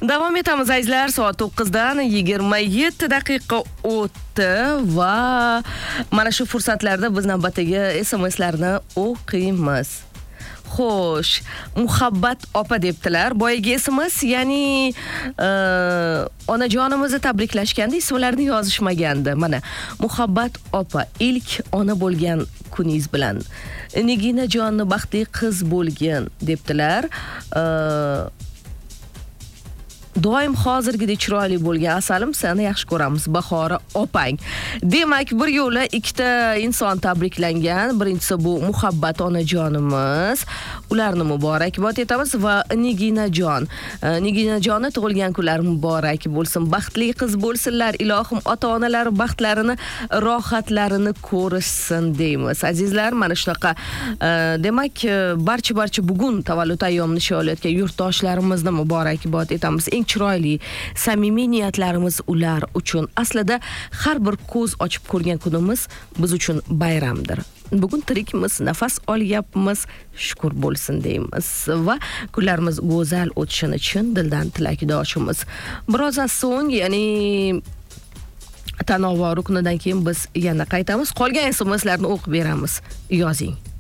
Davom etamiz azizlar, soat 9dan 27 daqiqa o'tdi va mana shu fursatlarda biz navbatdagi SMSlarni o'qiymiz. Xo'sh, Muhabbat opa debdilar. Boyagi SMS, ya'ni onajonimizni tabriklashganda ismlarini yozishmagandi. Mana Muhabbat opa, ilk ona bo'lgan kuningiz bilan. Niginajonning baxtli qiz bo'lgin debdilar. Doim hozirgidek chiroyli bo'lgan asalim, seni yaxshi ko'ramiz Bahora opang. Demak, bir yo'la ikkita inson tabriklangan. Birinchisi bu Muhabbat onajonimiz. Ularni muborakbod etamiz va Niginajon. Niginajonni tug'ilgan kunlari muborak bo'lsin. Baxtli qiz bo'lsinlar. Ilohim ota-onalar baxtlarini, rohatlarini ko'rishsin deymiz. Azizlar, mana shunaqa demak, barcha bugun tavallud ayyomini nishonlayotgan yurtdoshlarimizni muborakbod etamiz. Eng chiroyli, samimiy niyatlarimiz ular uchun. Aslida har bir ko'z ochib ko'rgan kunimiz biz uchun bayramdir. Bugun tirikmiz, nafas olyapmiz, shukr bo'lsin deymiz va kunlarimiz go'zal o'tishini chin dildan tilakdoshimiz. Birozdan so'ng, ya'ni Tanova ruknidan keyin biz yana qaytamiz. Qolgan SMSlarni o'qib beramiz. Yozing.